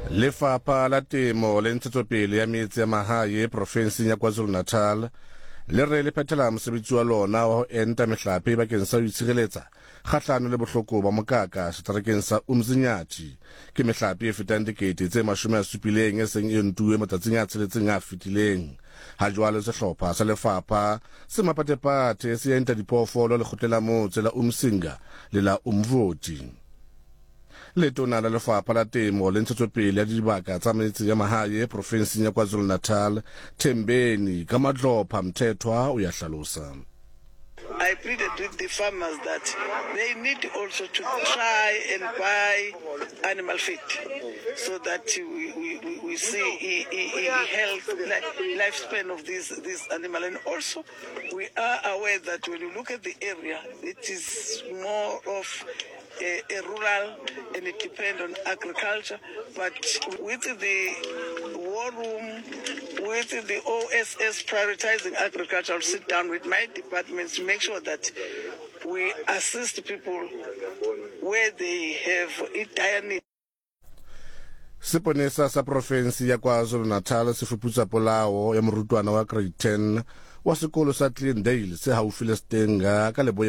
Lefapha la Temo le Ntshetsopele ya Metsi ya Mahae Provinseng ya KwaZulu-Natal le re le phethela mosebetsi wa lona wa ho enta mehlape bakeng sa ho itshireletsa kgahlano le bohloko ba mokaka seterekeng sa Umzinyathi ke mehlape e fetang dikete tse 70 e seng e ntuwe matsatsing a tsheletseng a fetileng. Ha jwale sehlopha sa lefapha se mapatepate se enta diphoofolo le kgotlela motse la Umsinga le la Umvoti. Letona la Lefapha la Temo le Ntshetsopele ya Dibaka tsa Metsi ya Mahae Provinseng ya KwaZulu-Natal Thembeni Kamadlopha Mthethwa o ya hlalosa. I pleaded with the farmers that they need also to try and buy animal feed so that we see health, lifespan of this animal. And also we are aware that when you look at the area, it is more of a rural and it depends on agriculture, but with the war room, with the OSS prioritizing agriculture, I'll sit down with my departments to make sure that we assist people where they have a dire need. Seponesa sa Provinsi ya KwaZulu-Natal se fuputsa polao ya morutwana wa grade 10 wa sekolo sa Cleandale se haufi le Stenga ka